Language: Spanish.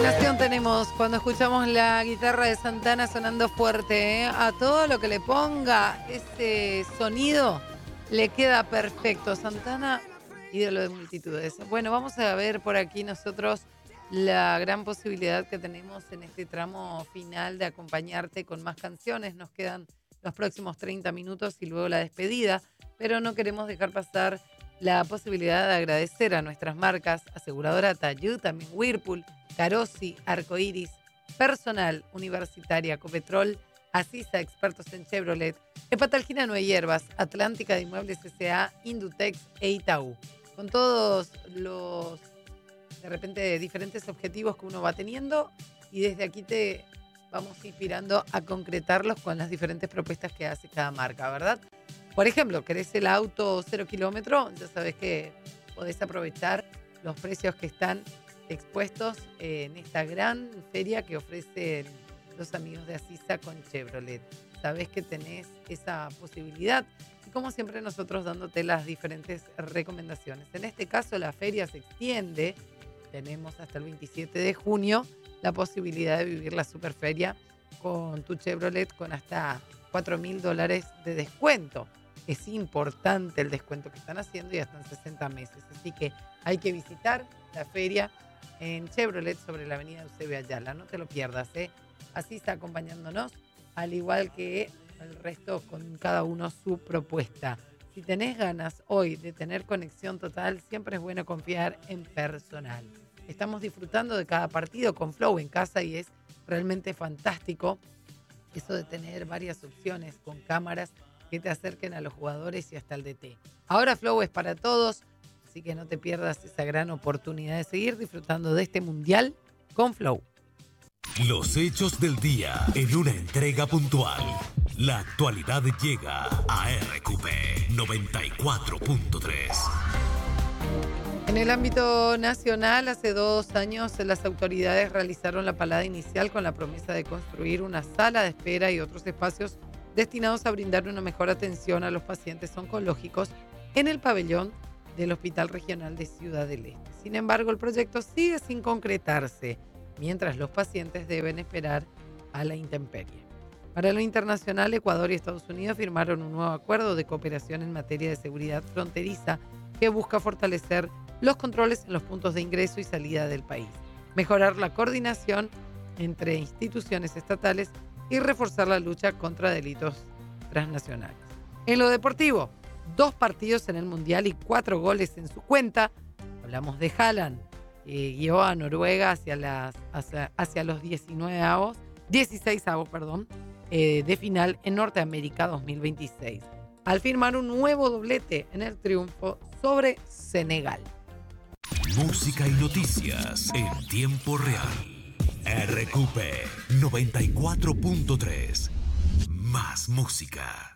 Imaginación tenemos cuando escuchamos la guitarra de Santana sonando fuerte, ¿eh? A todo lo que le ponga ese sonido le queda perfecto. Santana, ídolo de multitudes. Bueno, vamos a ver por aquí nosotros la gran posibilidad que tenemos en este tramo final de acompañarte con más canciones. Nos quedan los próximos 30 minutos y luego la despedida, pero no queremos dejar pasar la posibilidad de agradecer a nuestras marcas aseguradora Tayud, también Whirlpool, Carosi, Arcoiris, Personal, Universitaria, Copetrol, Asisa, expertos en Chevrolet, Hepatalgina Nueve Hierbas, Atlántica de Inmuebles S.A., Indutex e Itaú. Con todos los, de repente, diferentes objetivos que uno va teniendo y desde aquí te vamos inspirando a concretarlos con las diferentes propuestas que hace cada marca, ¿verdad? Por ejemplo, ¿querés el auto 0 kilómetro? Ya sabes que podés aprovechar los precios que están expuestos en esta gran feria que ofrecen los amigos de Asisa con Chevrolet. Sabés que tenés esa posibilidad y como siempre nosotros dándote las diferentes recomendaciones. En este caso la feria se extiende, tenemos hasta el 27 de junio la posibilidad de vivir la superferia con tu Chevrolet con hasta $4.000 de descuento. Es importante el descuento que están haciendo y hasta en 60 meses. Así que hay que visitar la feria en Chevrolet sobre la avenida Eusebio Ayala. No te lo pierdas, ¿eh? Así está acompañándonos, al igual que el resto con cada uno su propuesta. Si tenés ganas hoy de tener conexión total, siempre es bueno confiar en Personal. Estamos disfrutando de cada partido con Flow en casa y es realmente fantástico eso de tener varias opciones con cámaras que te acerquen a los jugadores y hasta el DT. Ahora Flow es para todos, así que no te pierdas esa gran oportunidad de seguir disfrutando de este mundial con Flow. Los hechos del día en una entrega puntual. La actualidad llega a RQP 94.3. En el ámbito nacional, hace 2 años las autoridades realizaron la palada inicial con la promesa de construir una sala de espera y otros espacios destinados a brindar una mejor atención a los pacientes oncológicos en el pabellón del Hospital Regional de Ciudad del Este. Sin embargo, el proyecto sigue sin concretarse, mientras los pacientes deben esperar a la intemperie. Para lo internacional, Ecuador y Estados Unidos firmaron un nuevo acuerdo de cooperación en materia de seguridad fronteriza que busca fortalecer los controles en los puntos de ingreso y salida del país, mejorar la coordinación entre instituciones estatales y reforzar la lucha contra delitos transnacionales. En lo deportivo, 2 partidos en el Mundial y 4 goles en su cuenta. Hablamos de Haaland, guió a Noruega hacia los 16avos, de final en Norteamérica 2026, al firmar un nuevo doblete en el triunfo sobre Senegal. Música y noticias en tiempo real. RQP 94.3. Más música.